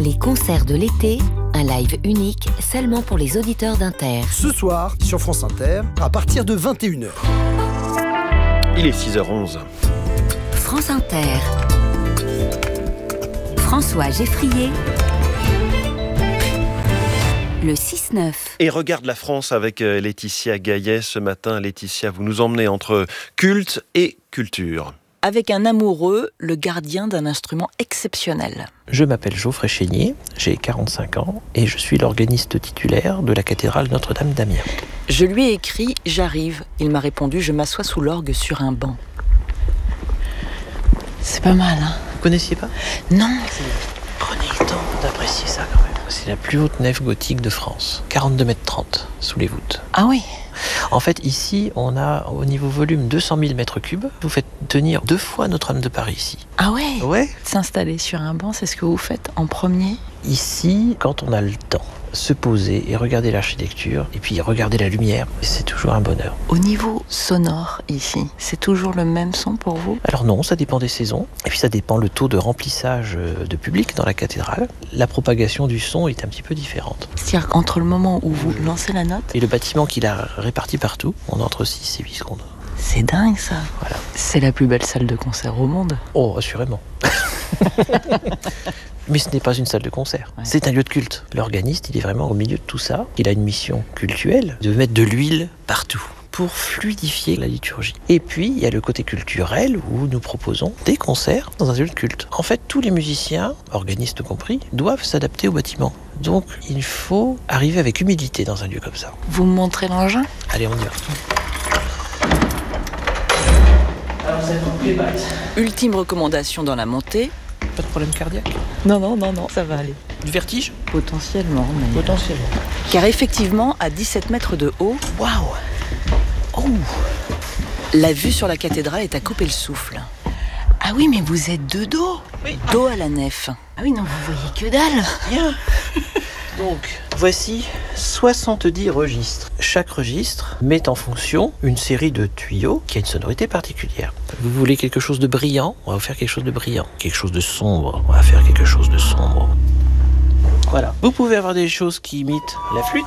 Les concerts de l'été, un live unique seulement pour les auditeurs d'Inter. Ce soir, sur France Inter, à partir de 21h. Il est 6h11. France Inter. François Geffrier. Le 6-9. Et regarde la France avec Laetitia Gaillet ce matin. Laetitia, vous nous emmenez entre culte et culture. Avec un amoureux, le gardien d'un instrument exceptionnel. Je m'appelle Geoffrey Chénier, j'ai 45 ans et je suis l'organiste titulaire de la cathédrale Notre-Dame d'Amiens. Je lui ai écrit « J'arrive ». Il m'a répondu « Je m'assois sous l'orgue sur un banc ». C'est pas mal, hein ? Vous connaissiez pas ? Non. Prenez le temps d'apprécier ça quand même. C'est la plus haute nef gothique de France. 42,30 m sous les voûtes. Ah oui. En fait, ici, on a au niveau volume 200 000 m3. Vous faites tenir 2 fois Notre-Dame de Paris ici. Ah ouais. Ouais. S'installer sur un banc, c'est ce que vous faites en premier ? Ici, quand on a le temps, se poser et regarder l'architecture, et puis regarder la lumière, c'est toujours un bonheur. Au niveau sonore, ici, c'est toujours le même son pour vous ? Alors non, ça dépend des saisons, et puis ça dépend le taux de remplissage de public dans la cathédrale. La propagation du son est un petit peu différente. C'est-à-dire qu'entre le moment où vous lancez la note... Et le bâtiment qu'il a réparti partout, on a entre 6 et 8 secondes. C'est dingue ça. Voilà. C'est la plus belle salle de concert au monde. Oh, assurément. Mais ce n'est pas une salle de concert, ouais. C'est un lieu de culte. L'organiste, il est vraiment au milieu de tout ça. Il a une mission cultuelle de mettre de l'huile partout pour fluidifier la liturgie. Et puis, il y a le côté culturel où nous proposons des concerts dans un lieu de culte. En fait, tous les musiciens, organistes compris, doivent s'adapter au bâtiment. Donc, il faut arriver avec humilité dans un lieu comme ça. Vous me montrez l'engin ? Allez, on y va. Alors, ça va être les battes. Ultime recommandation dans la montée. Pas de problème cardiaque ? Non, ça va aller. Du vertige ? Potentiellement, mais... Potentiellement. Car effectivement, à 17 mètres de haut... Waouh ! Oh ! La vue sur la cathédrale est à couper le souffle. Ah oui, mais vous êtes de dos. Oui. Dos à la nef. Ah oui, non, vous voyez que dalle. Bien. Donc, voici 70 registres. Chaque registre met en fonction une série de tuyaux qui a une sonorité particulière. Vous voulez quelque chose de brillant ? On va vous faire quelque chose de brillant. Quelque chose de sombre ? On va faire quelque chose de sombre. Voilà. Vous pouvez avoir des choses qui imitent la flûte.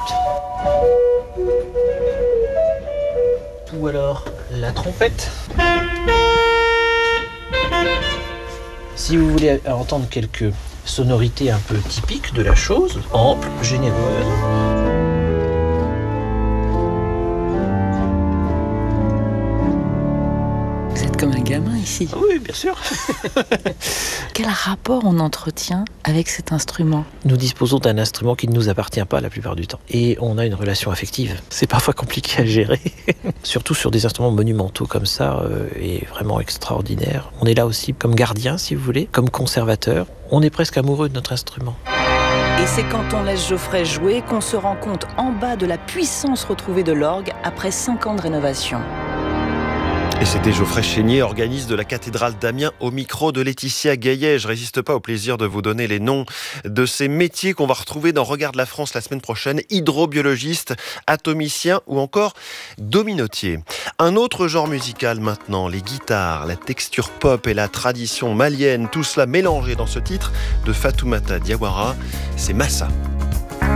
Ou alors la trompette. Si vous voulez entendre quelques sonorités un peu typiques de la chose, ample, généreuse. Vous êtes comme un gamin ici. Oui, bien sûr. Quel rapport on entretient avec cet instrument ? Nous disposons d'un instrument qui ne nous appartient pas la plupart du temps. Et on a une relation affective. C'est parfois compliqué à gérer. Surtout sur des instruments monumentaux comme ça, et vraiment extraordinaires. On est là aussi comme gardien, si vous voulez, comme conservateur. On est presque amoureux de notre instrument. Et c'est quand on laisse Geoffrey jouer qu'on se rend compte en bas de la puissance retrouvée de l'orgue après 5 ans de rénovation. Et c'était Geoffrey Chénier, organiste de la cathédrale d'Amiens, au micro de Laetitia Gaillet. Je résiste pas au plaisir de vous donner les noms de ces métiers qu'on va retrouver dans Regarde la France la semaine prochaine. Hydrobiologiste, atomicien ou encore dominotier. Un autre genre musical maintenant, les guitares, la texture pop et la tradition malienne, tout cela mélangé dans ce titre de Fatoumata Diawara, c'est Massa.